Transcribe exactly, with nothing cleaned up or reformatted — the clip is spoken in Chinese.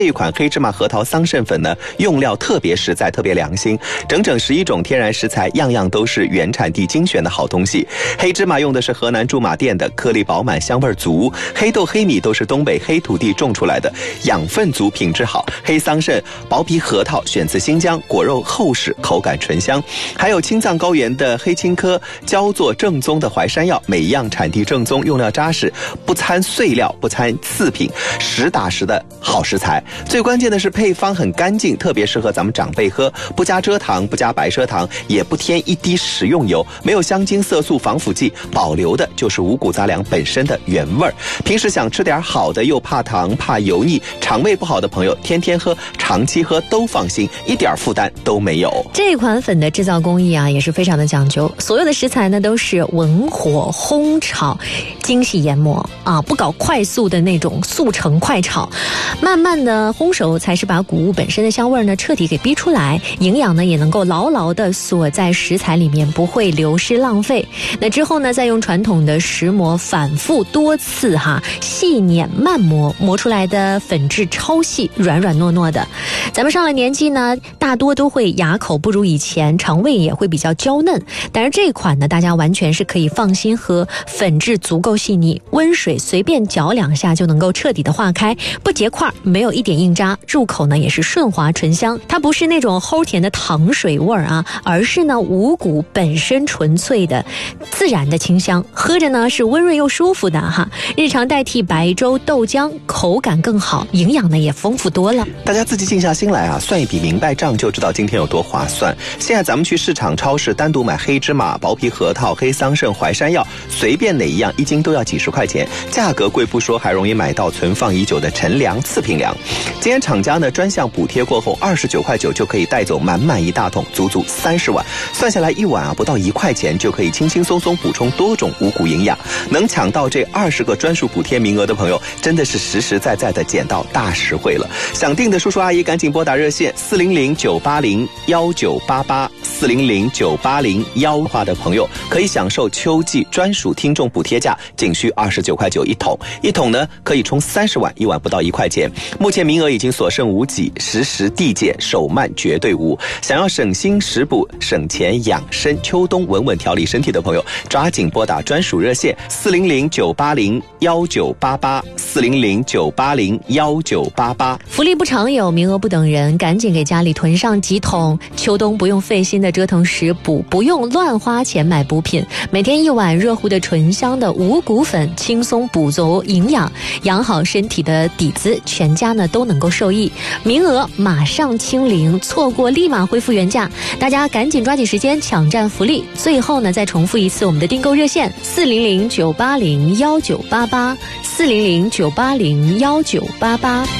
这一款黑芝麻核桃桑葚粉呢，用料特别实在，特别良心，整整十一种天然食材，样样都是原产地精选的好东西。黑芝麻用的是河南驻马店的，颗粒饱满，香味足；黑豆、黑米都是东北黑土地种出来的，养分足，品质好。黑桑葚、薄皮核桃选自新疆，果肉厚实，口感醇香。还有青藏高原的黑青稞，焦作正宗的淮山药，每一样产地正宗，用料扎实，不掺碎料，不掺次品，实打实的好食材。最关键的是配方很干净，特别适合咱们长辈喝，不加蔗糖，不加白砂糖，也不添一滴食用油，没有香精、色素、防腐剂，保留的就是五谷杂粮本身的原味儿。平时想吃点好的，又怕糖、怕油腻，肠胃不好的朋友，天天喝、长期喝都放心，一点负担都没有。 这款粉的制造工艺啊，也是非常的讲究，所有的食材呢都是文火烘炒，精细研磨啊，不搞快速的那种速成快炒，慢慢的烘熟才是把谷物本身的香味呢彻底给逼出来，营养呢也能够牢牢的锁在食材里面，不会流失浪费。那之后呢，再用传统的石磨反复多次哈细碾慢磨，磨出来的粉质超细，软软糯糯的。咱们上了年纪呢，大多都会牙口不如以前，肠胃也会比较娇嫩，但是这款呢，大家完全是可以放心喝，粉质足够细腻，温水随便搅两下就能够彻底的化开，不结块，没有一点硬渣，入口呢也是顺滑醇香。它不是那种齁甜的糖水味儿啊，而是呢五谷本身纯粹的自然的清香，喝着呢是温润又舒服的哈。日常代替白粥、豆浆，口感更好，营养呢也丰富多了。 大家自己静下心来啊，算一笔明白账，就知道今天有多划算。现在咱们去市场、超市单独买黑芝麻、薄皮核桃、黑桑葚、淮山药，随便哪一样一斤都要几十块钱，价格贵不说，还容易买到存放已久的陈粮、次品粮。今天厂家呢专项补贴过后，二十九块九就可以带走满满一大桶，足足三十碗，算下来一碗啊不到一块钱，就可以轻轻松松补充多种五谷营养。能抢到这二十个专属补贴名额的朋友，真的是实实在在的捡到大实惠了。想订的叔叔阿姨赶紧拨打热线四零零九八零幺九八八四零零九八零幺话的朋友，可以享受秋季专属听众补贴价，仅需二十九块九一桶，一桶呢可以冲三十碗，一碗不到一块钱。目前名额已经所剩无几，实时递减，手慢绝对无。想要省心食补、省钱养生、秋冬稳稳调理身体的朋友，抓紧拨打专属热线四零零九八零幺九八八四零零九八零幺九八八。 福利不常有，名额不等人，赶紧给家里囤上几桶，秋冬不用费心的折腾食补，不用乱花钱买补品，每天一碗热乎的醇香的五谷粉，轻松补足营养，养好身体的底子，全家呢都能够受益。名额马上清零，错过立马恢复原价，大家赶紧抓紧时间抢占福利。最后呢，再重复一次我们的订购热线四零零九八零幺九八八四零零九八零幺九八八。